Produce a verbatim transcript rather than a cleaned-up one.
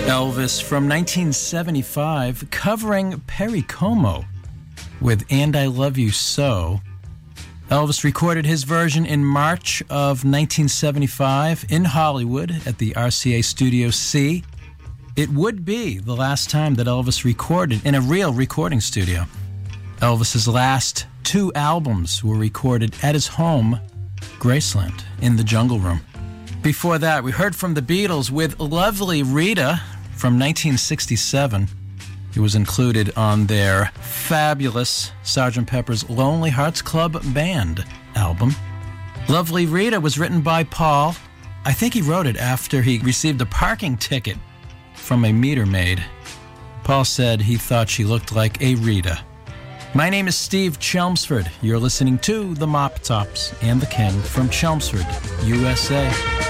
Elvis from nineteen seventy-five covering Perry Como with And I Love You So. Elvis recorded his version in March of nineteen seventy-five in Hollywood at the R C A Studio C. It would be the last time that Elvis recorded in a real recording studio. Elvis's last two albums were recorded at his home, Graceland, in the Jungle Room. Before that, we heard from the Beatles with Lovely Rita from nineteen sixty-seven. It was included on their fabulous Sergeant Pepper's Lonely Hearts Club Band album. Lovely Rita was written by Paul. I think he wrote it after he received a parking ticket from a meter maid. Paul said he thought she looked like a Rita. My name is Steve Chelmsford. You're listening to The Mop Tops and the King from Chelmsford, U S A.